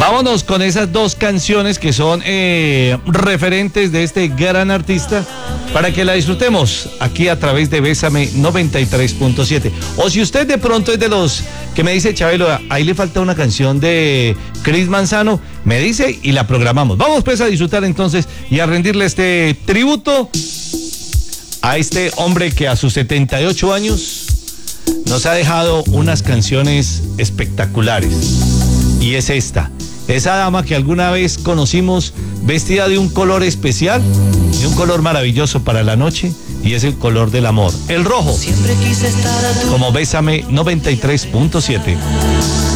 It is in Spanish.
Vámonos con esas dos canciones que son referentes de este gran artista para que la disfrutemos aquí a través de Bésame 93.7. O si usted de pronto es de los que me dice, Chabelo, ahí le falta una canción de Chris Manzano, me dice y la programamos. Vamos pues a disfrutar entonces y a rendirle este tributo a este hombre que a sus 78 años nos ha dejado unas canciones espectaculares. Y es esa dama que alguna vez conocimos vestida de un color especial, de un color maravilloso para la noche, y es el color del amor, el rojo, como Bésame 93.7.